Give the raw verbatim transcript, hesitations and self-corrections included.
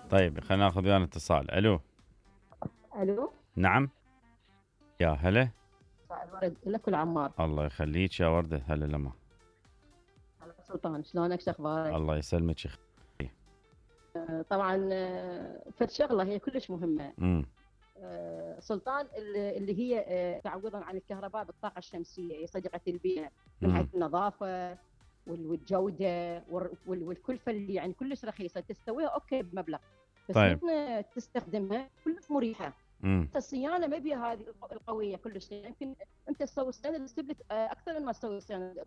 طيب خلينا ناخذ ويانا اتصال. الو. الو. نعم. يا هلا. مساء الورد لك والعمار. الله يخليك يا وردة، هلا لما. هلا سلطان، شلونك؟ شو اخبارك؟ الله يسلمك يا اخي. آه، طبعا آه، فد شغله هي كلش مهمه. امم آه، سلطان، اللي اللي هي آه، تعويضا عن الكهرباء بالطاقه الشمسيه، هي صديقه البيئه من حيث امم النظافه وال- والجوده وال- وال- والكلفه اللي يعني كلش رخيصه، تستويها اوكي بمبلغ، بس طيب. من آه، تستخدمها كلش مريحه. امم الصيانه ما بيها هذه الق- القويه كلش، يمكن انت تسوي صيانه تسيب لك آه، اكثر من ما تسوي صيانه